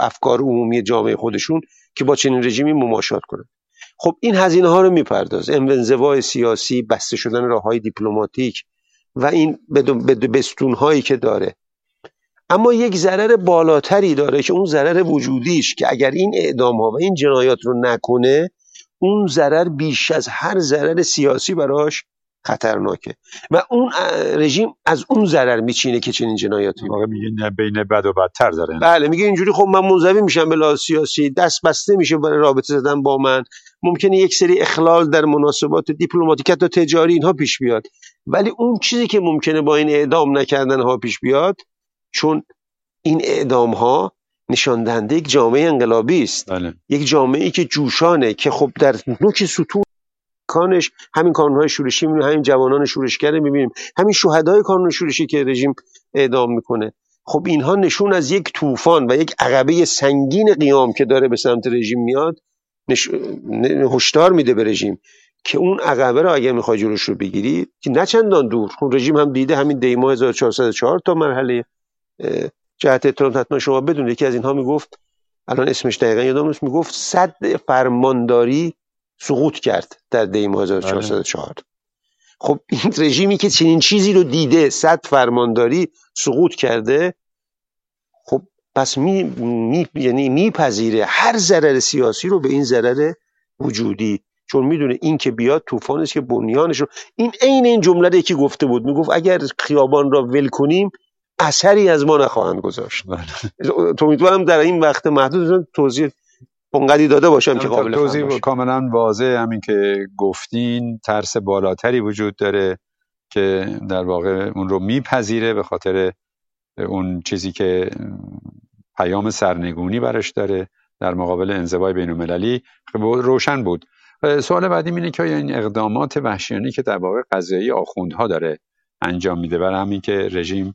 افکار عمومی جامعه خودشون که با چنین رژیمی مماشات کنن. خب این هزینه ها رو میپردازه، انزوای سیاسی، بسته شدن راههای دیپلماتیک و این بستون هایی که داره. اما یک ضرر بالاتری داره که اون ضرر وجودیش که اگر این اعدام ها و این جنایات رو نکنه، اون ضرر بیش از هر ضرر سیاسی براش خطرناکه و اون رژیم از اون ضرر میچینه که چنین جنایاتی میگه نه بین بد و بدتر داره. بله، میگه اینجوری خب من منزوی میشم به لحاظ سیاسی، دست بسته میشه برای رابطه زدن با من، ممکنه یک سری اخلال در مناسبات دیپلماتیک و تجاری اینها پیش بیاد، ولی اون چیزی که ممکنه با این اعدام نکردن ها پیش بیاد، چون این اعدام ها نشان دهنده یک جامعه انقلابی است. بله. یک جامعه‌ای که جوشانه، که خب در نوک ستون کانش همین کانونهای شورشی می‌بینیم، همین جوانان شورشگر می‌بینیم، همین شهدای کانون شورشی که رژیم اعدام میکنه. خب اینها نشون از یک طوفان و یک عقبه سنگین قیام که داره به سمت رژیم میاد، هشدار میده به رژیم که اون عقبه رو اگه میخوای جلوش رو بگیری که نه چندان دور. خب رژیم هم دیده همین دیما 1404 تا مرحله جهت اطلاعات حتما شما بدونید که از اینها میگفت، الان اسمش دقیقاً یادم نیست، میگفت صد فرمانداری سقوط کرد در دیما 1404. خب این رژیمی که چنین چیزی رو دیده، صد فرمانداری سقوط کرده، خب پس یعنی میپذیره هر ضرر سیاسی رو به این ضرر وجودی، چون میدونه این که بیاد طوفانی است که بنیانش رو، این عین این جمله که گفته بود، میگفت اگر خیابان را ول کنیم اثری از ما نخواهند گذاشت. تو امیدوارم در این وقت محدود توضیح اونقدی داده باشم که قابل فهم توضیح کاملا واضحه. همین که گفتین ترس بالاتری وجود داره که در واقع اون رو میپذیره به خاطر اون چیزی که پیام سرنگونی برش داره در مقابل انزوای بین‌المللی. روشن بود. سوال بعدی اینه که این اقدامات وحشیانه که در واقع قضایی آخوندها داره انجام میده برای همین که رژیم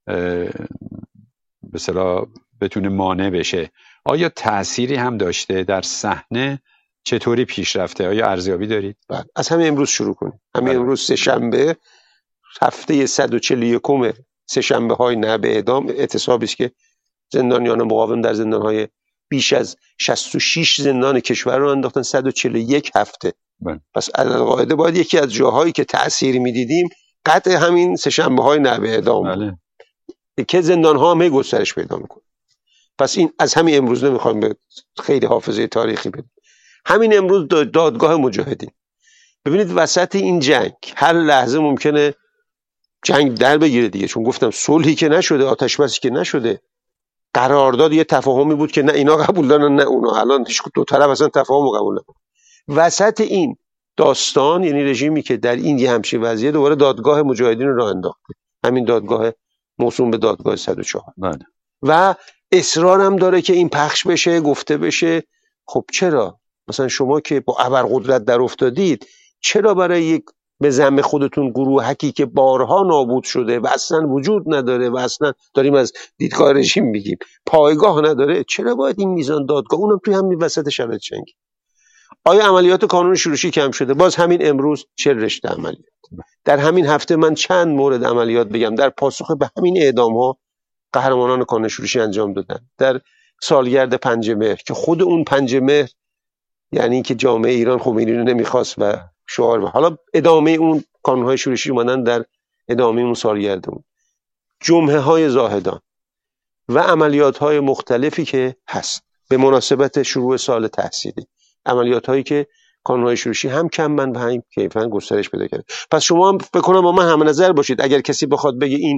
به اصطلاح بتونه مانع بشه، آیا تأثیری هم داشته در صحنه؟ چطوری پیش رفته؟ آیا ارزیابی دارید؟ بعد از همین امروز شروع کنیم. همین امروز سه‌شنبه، هفته 141 سه‌شنبه های نه به اعدام، اعتصابی است که زندانیان مقاوم در زندان‌های بیش از 66 زندان کشور رو انداختن 141 هفته. پس القاعده باید یکی از جاهایی که تأثیر می‌دیدیم قطع همین سه‌شنبه های نه به اعدام که زندان‌ها هم گسترش پیدا می‌کنه. پس این از همین امروز نمیخوایم به خیلی حافظه تاریخی بدیم. همین امروز دادگاه مجاهدین، ببینید وسط این جنگ هر لحظه ممکنه جنگ در بگیره دیگه، چون گفتم صلحی که نشده، آتش بسی که نشده، قرارداد یه تفاهمی بود که نه اینا قبول دارن نه اونا، الان هیچ دو طرف اصلا تفاهم قبول ندارن. وسط این داستان یعنی رژیمی که در این یه همچین وضعیت دوباره دادگاه مجاهدین رو راه انداخته، همین دادگاه موسوم به دادگاه 104 و اصرار هم داره که این پخش بشه، گفته بشه. خب چرا مثلا شما که با ابرقدرت در افتادید، چرا برای یک به ذم خودتون گروهکی که بارها نابود شده و اصلا وجود نداره و اصلا داریم از دیدگاه رژیم میگیم پایگاه نداره، چرا باید این میزان دادگاه، اونم توی همین وسط شرایط جنگ؟ آیا عملیات کانون شورشی کم شده؟ باز همین امروز 40 رشته عملیات. در همین هفته من چند مورد عملیات بگم در پاسخ به همین اعدام ها قهرمانان کانون شورشی انجام دادن. در سالگرد 5 مهر که خود اون 5 مهر یعنی که جامعه ایران خمینی رو نمیخواست و شعار، حالا ادامه اون کانونهای شورشی اومدن در ادامه اون سالگرد اون، جمعه های زاهدان و عملیات های مختلفی که هست به مناسبت شروع سال تحصیلی، عملیات هایی که کانونهای شورشی هم کم‌بند و هم کیفاً گسترش پیدا کرده. پس شما هم بکنم با من هم نظر باشید، اگر کسی بخواد بگه این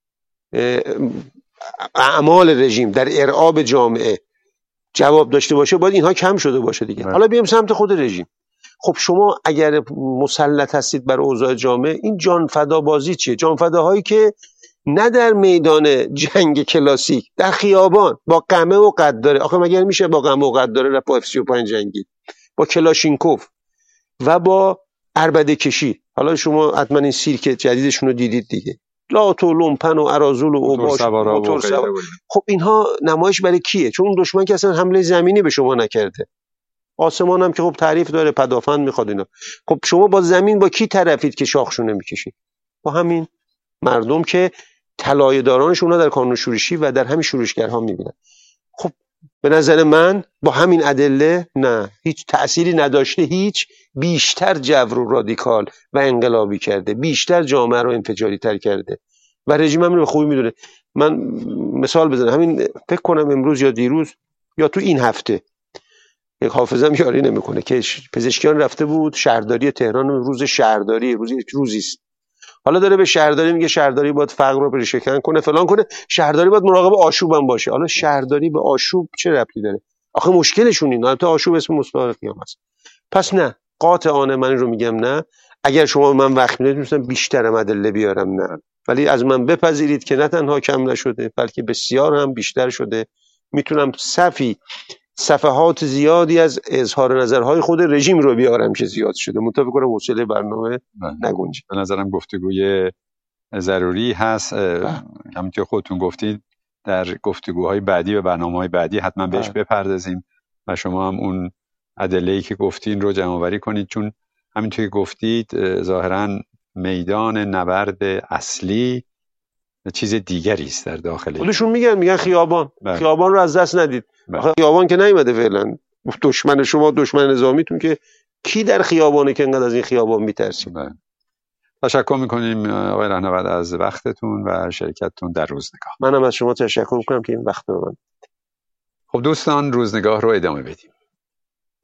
اعمال رژیم در ارعاب جامعه جواب داشته باشه، باید اینها کم شده باشه دیگه. حالا بیایم سمت خود رژیم. خب شما اگر مسلط هستید بر اوضاع جامعه، این جانفدا بازی چیه؟ جانفداهایی که نه در میدان جنگ کلاسیک، در خیابان با قمه و قداره، آخه مگر میشه با قمه و قداره رفت با F35 جنگی، با کلاشینکوف و با عربده کشی. حالا شما حتما این سیرک جدیدشون رو دیدید دیگه، لات و لومپن و اراذل و اوباش موتور سوار. خب اینها نمایش برای کیه؟ چون اون دشمن که اصلا حمله زمینی به شما نکرده، آسمان هم که خب تعریف داره، پدافند میخواد اینا. خب شما با زمین با کی طرفید که شاخشونه میکشید؟ با همین مردم که طلایه‌دارانش اونا در کانون شورشی و در همین شورشگرها میبینن. خب به نظر من با همین ادله نه، هیچ تأثیری نداشته، هیچ، بیشتر جو رو رادیکال و انقلابی کرده، بیشتر جامعه رو انفجاری تر کرده و رژیم هم رو به خوبی میدونه. من مثال بزنم، همین فکر کنم امروز یا دیروز یا تو این هفته، یک حافظم یاری نمیکنه که پزشکیان رفته بود شهرداری تهران، روز شهرداری، روزی است، حالا داره به شهرداری میگه شهرداری باید فقر رو پریشکن کنه، فلان کنه، شهرداری باید مراقب آشوب هم باشه. حالا شهرداری به آشوب چه ربطی داره؟ آخه مشکلشون اینه، البته آشوب اسم مستعار قیام است. پس نه، قاطعانه من رو میگم نه. اگر شما من وقت میدید میتونم بیشترم ادله بیارم، نه، ولی از من بپذیرید که نه تنها کم نشده بلکه بسیار هم بیشتر شده. میتونم صفحات زیادی از اظهار نظرهای خود رژیم رو بیارم که زیاد شده، متفق کنم حوصله برنامه نگنجه. به نظرم گفتگوی ضروری هست. همونطور خودتون گفتید در گفتگوهای بعدی و برنامه‌های بعدی حتما بهش بپردازیم و شما هم اون ادله‌ای که گفتین رو جمع‌آوری کنید، چون همینطور که گفتید ظاهراً میدان نبرد اصلی چیز دیگری است در داخل. خودشون میگن خیابان. خیابان رو از دست ندید. خیابان که نیومده فعلا، دشمن شما دشمن نظامیتون که کی در خیابانه که انقدر از این خیابان میترسید. تشکر میکنیم آقای رهنورد از وقتتون و شرکتتون در روزنگاه. منم از شما تشکر میکنم که این وقت رو من. خب دوستان، روزنگاه رو ادامه بدیم.